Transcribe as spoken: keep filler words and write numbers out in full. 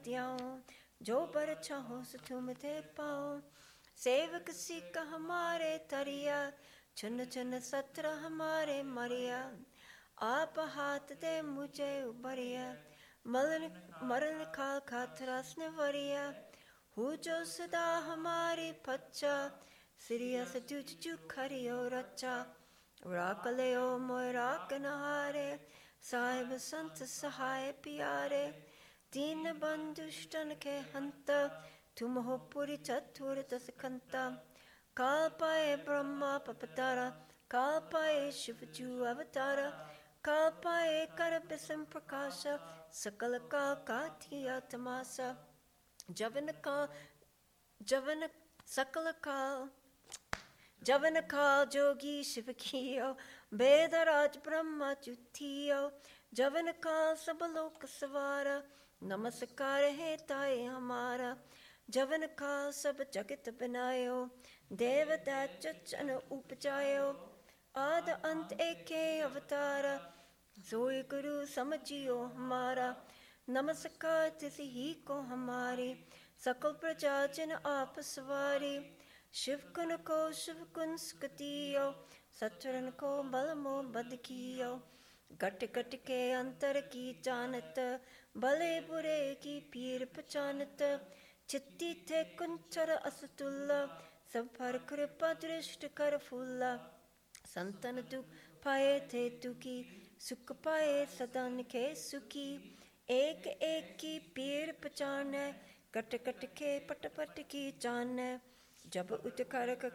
त्याओ, जो बर चाहो सो तुम ते पाओ। सेवक सिक हमारे तरिया, चुन चुन सत्र हमारे मरिया। आप हाथ दे मुझे उबरिया, मलन मरण काल खातरस निवरिया। हु जो सदा हमारी पच्चा, सिरिया सतुच चुखरियो रचा। राख लियो मोय राख नहारे, साहिब संत सहाय प्यारे। दीन बंधु दुष्टन के हंता, तुम हो पुरी चतुर दस कंता। काल पाए ब्रह्मा पपतारा, काल पाए शिव जू अवतारा। काल पाए कर बिसम प्रकाश, सकल काल काथिया तमासा। जवन काल जवन सकल काल जवन काल जोगी शिव कियो, वेदराज ब्रह्मा चुथियो। जवन काल सब लोक सवारा, नमस्कार है ताए हमारा। जवन काल सब जगत बनायो, देव दैत्य जन उपजायो। आद अंत एके अवतारा, सोई गुरु समझियो हमारा। नमस्कार तिस ही को हमारे, सकल प्रजा जन आप सवारी। शिव गुण को शिव गुण सुखदियो, सत्वरन को बल मो बद कियो। गट गट के अंतर की जानत, भले बुरे की पीर पहचानत। चित्ती थे कुंचर असतुल्ला, सब पर कृपा दृष्ट कर फूला। संतन दुख पाए थे दुखी, सुख पाए सदन के सुखी। एक एक की पीर पहचाने, कट कट के पट पट की जाने। जब उठ कर